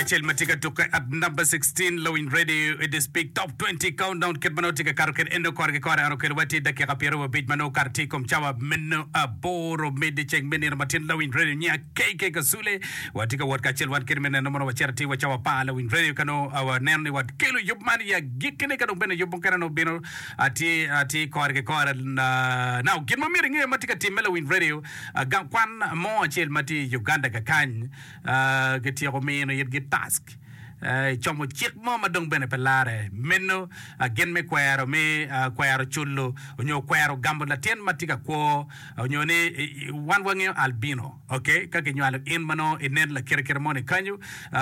Kachel Matika took at number 16, Low in Radio. It is Big Top 20 Countdown. Kidmanotika Karuket Endo Korgekora and Okelwati, the Kapiro, Bitmano Kartikum Chawa, Meno, Boro, Medicheng, Mini, Martin, Low in Radio, Nia, Keke Kasule, Watika, what Kachel, one Kirman, and no more charity, which our Palo in Radio Cano, our Nanny, what Kilo Yubmania, Gikinika, Beno, Yubukano, Beno, Ati, Korgekora. Now, get my meeting here, Matika Timelo in Radio, Gankwan, more Chil Mati, Uganda Kakan, get your main, you get task. Chomo chik mo madong bene pelare meno again me kwero chulo onyo kwero gambo la tien matika ko onyo ne wan wangyo albino okay kake nyo al in mano inen la kere moni kanyu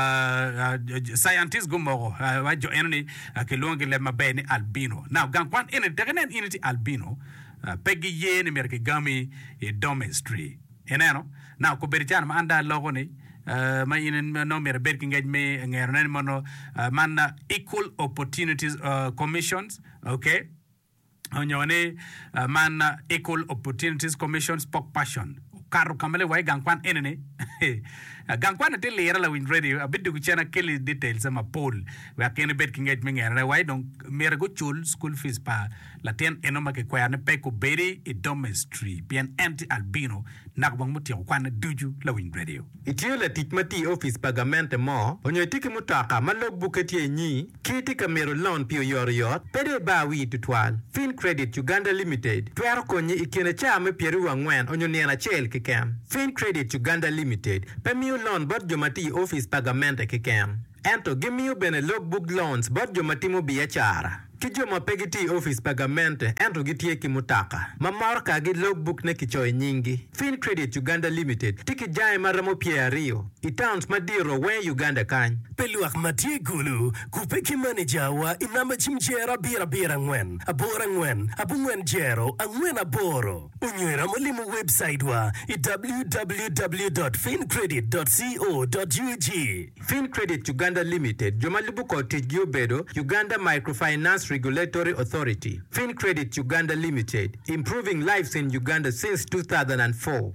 scientist gumo wajo enni ke longi le mabene albino now gankwan in degenen initi albino pegi yene merke gami e domestry enano now ko berjan ma anda logo ne ma inen no mere berking me ngerne mono man equal opportunities commissions okay onyone man equal opportunities commissions pok passion karu kamele way gankwan enene gankwan te lera la win radio a bit chana kelly details ma poll we akene berking me ngerne way donc mere go chul school fees pa la ten enoma ke kwani pe ko beri e domestry bien anti albino nakbang mutio kwana duju la win radio itio la tikmati office pagamente mo onyo tiki mutaka malog buketi nyi kiti kamero loan pio yoriot pede ba wi tutwan fin credit Uganda Limited twero konyi ikene chame pieru wangwen onyo niana chel kikem fin credit Uganda Limited pemio loan bot jomati office pagamente kikem ento gimio bene logbook loans bot jomati mo biachara Kijo pegiti office pagamente ento gitie kimutaka. Mamorka gi logbook ne kichoy nyingi. Fin Credit Uganda Limited tiki jai maramo Rio. Itowns madiro we Uganda kany. Peluak matie gulu kupeki manager wa inamba chimjera bira ngwen. Abora ngwen, abu ngwen jero, angwen aboro. Unywera mulimu website wa www.fincredit.co.ug. Fin Credit Uganda Limited jomalibu cottage Giobedo Uganda Microfinance Regulatory Authority. Fin Credit Uganda Limited, improving lives in Uganda since 2004.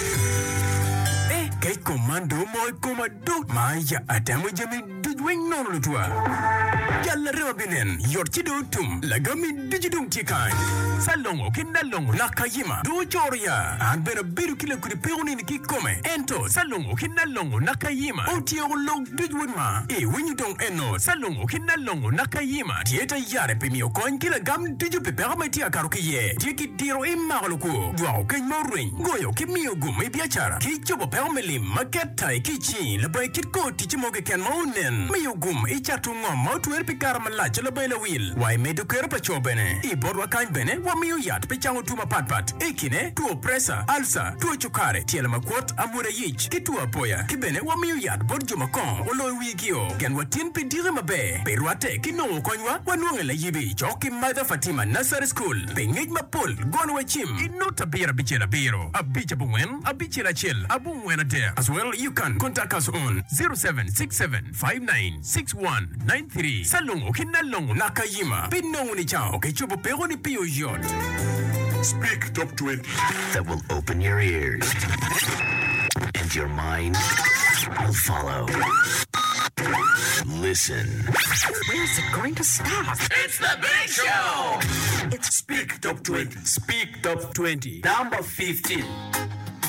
Kay komando moy komando maya adamu jami dujweng non lutwa yalla rewa binen yortido tum lagami dijidum tikan salongo kinalongo nakayima do choria an bena biru kile kuri peoni ni kikome ento salongo kinalongo nakayima otio log dijwema when you don't eno salongo kinalongo nakayima tieta yare pemio kon kila gam diju pepera meti akarukiye tiki diro immaluko dwa ken morin goyo kimio gume biachara kichobo permeli maketa ikichi la boy kitko tichimoge ken maunen miyugum ichatu ngom tuer pikar malache la boy la wil why medo kerpa chobene I borwa kan bene wa miyo yat pichango tuma patpat ekine tuo presa alsa tuo chukare tiela makwot amure yich kitu apoya kibene wa miyo yat borjo makon olo wigio ken watin pidire mabe perwate kino konywa wanuenge la yibi choki mother Fatima Nursery School pengej mapol gonwe chim inota bira bichela biro abicha bungen abichela chel abungwena there. As well, you can contact us on 0767596193. Salongo kinalongo nakayima. Pinongo ni chao kechubo pero ni pio yot. Speak Top 20. That will open your ears. And your mind will follow. Listen. Where's it going to stop? It's the Big Show. It's Speak Top 20. Speak Top 20. Number 15.